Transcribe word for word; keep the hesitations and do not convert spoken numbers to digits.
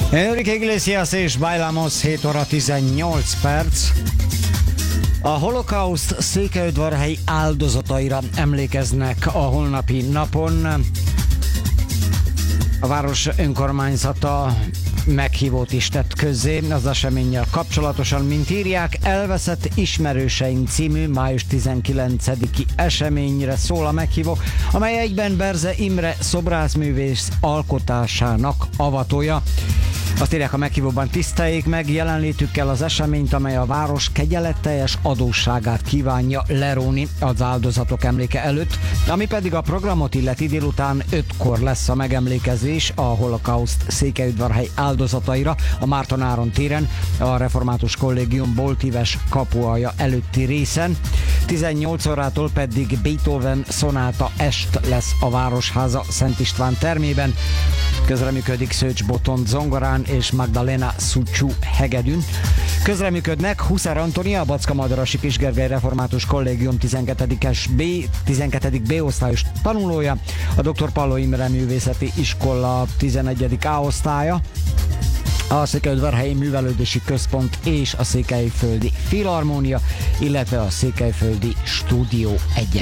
Enrique Iglesias és Bailamos, hét óra tizennyolc perc. A holokauszt székelyudvarhelyi áldozataira emlékeznek a holnapi napon. A város önkormányzata meghívót is tett közzé az eseménnyel kapcsolatosan, mint írják. Elveszett ismerőseink című május tizenkilencediki eseményre szól a meghívó, amely egyben Berze Imre szobrászművész alkotásának avatója. Azt írják a meghívóban: tiszteljék meg jelenlétükkel az eseményt, amely a város kegyeletteljes adósságát kívánja leróni az áldozatok emléke előtt, ami pedig a programot illeti. Délután ötkor lesz a megemlékezés a holokauszt székelyudvarhely áldozataira a Márton Áron téren, a Református Kollégium boltíves kapualja előtti részen. tizennyolc órától pedig Beethoven szonáta est lesz a Városháza Szent István termében. Közreműködik Szőcs Botond zongorán és Magdalena Szucsú hegedűn. Közreműködnek Huszár Antónia, a Bacska-Madarasi Pisgergely Református Kollégium tizenkettedik B, tizenkettedik B osztályos tanulója, a doktor Palló Imre Művészeti Iskola tizenegyedik A osztálya, a Székelyudvarhelyi Művelődési Központ és a Székelyföldi Filharmónia, illetve a Székelyföldi Stúdió egy.